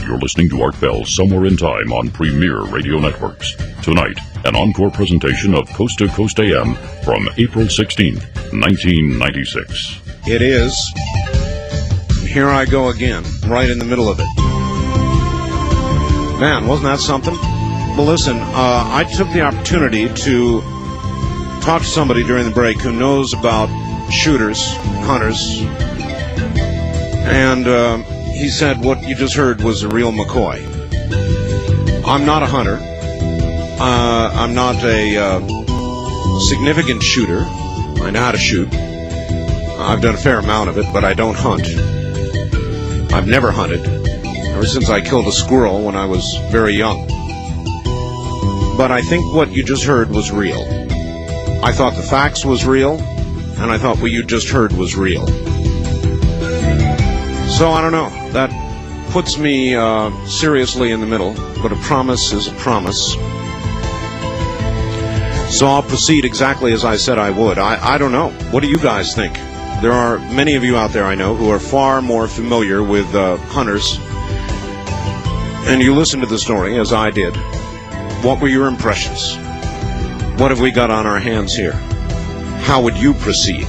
You're listening to Art Bell Somewhere in Time on Premier Radio Networks. Tonight, an encore presentation of Coast to Coast AM from April 16th, 1996. It is. Here I go again, right in the middle of it. Man, wasn't that something? Well, listen, I took the opportunity to talk to somebody during the break who knows about shooters, hunters, and he said what you just heard was a real McCoy. I'm not a hunter. I'm not a significant shooter. I know how to shoot. I've done a fair amount of it, but I don't hunt. I've never hunted, ever since I killed a squirrel when I was very young. But I think what you just heard was real. I thought the facts was real, and I thought what you just heard was real. So I don't know. That puts me seriously in the middle, but a promise is a promise. So I'll proceed exactly as I said I would. I don't know. What do you guys think? There are many of you out there I know who are far more familiar with hunters. And you listened to the story, as I did. What were your impressions? What have we got on our hands here? How would you proceed?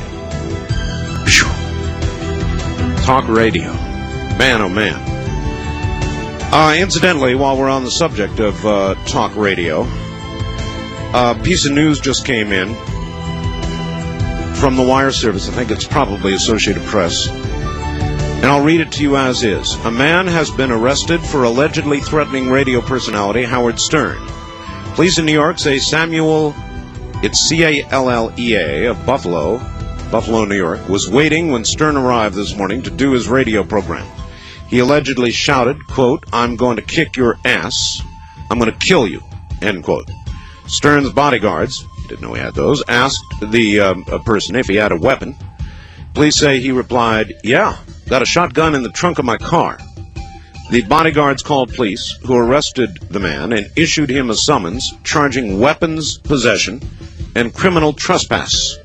Talk radio. Man, oh man. Incidentally, while we're on the subject of talk radio, a piece of news just came in from the wire service. I think it's probably Associated Press. And I'll read it to you as is. A man has been arrested for allegedly threatening radio personality Howard Stern. Police in New York say Samuel, it's C-A-L-L-E-A, of Buffalo, New York, was waiting when Stern arrived this morning to do his radio program. He allegedly shouted, quote, "I'm going to kick your ass. I'm going to kill you," end quote. Stern's bodyguards, didn't know he had those, asked the person if he had a weapon. Police say he replied, "Yeah, got a shotgun in the trunk of my car." The bodyguards called police, who arrested the man and issued him a summons charging weapons possession and criminal trespass.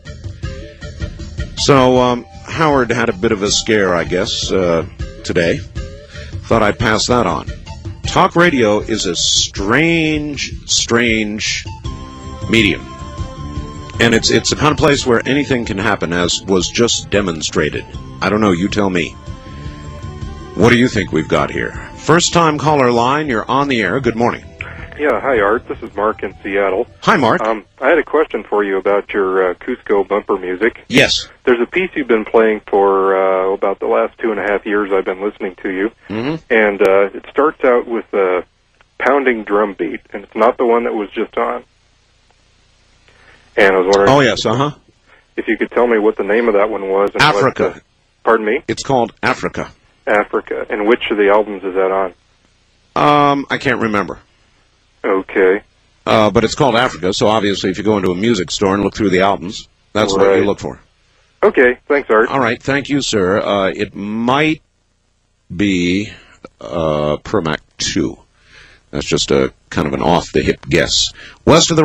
So Howard had a bit of a scare, I guess, today. Thought I'd pass that on. Talk radio is a strange medium. And it's the kind of place where anything can happen, as was just demonstrated. I don't know, you tell me. What do you think we've got here? First time caller line, you're on the air. Good morning. Yeah, hi Art. This is Mark in Seattle. Hi, Mark. I had a question for you about your Cusco bumper music. Yes. There's a piece you've been playing for about the last 2.5 years I've been listening to you. Mm-hmm. And it starts out with a pounding drum beat, and it's not the one that was just on. And I was wondering... Oh, yes, uh-huh. If you could tell me what the name of that one was. And Africa. Pardon me? It's called Africa. Africa. And which of the albums is that on? I can't remember. Okay. But it's called Africa, so obviously if you go into a music store and look through the albums, that's what you look for. Okay, thanks, Art. All right, thank you, sir. It might be Permac 2. That's just a kind of an off-the-hip guess. West of the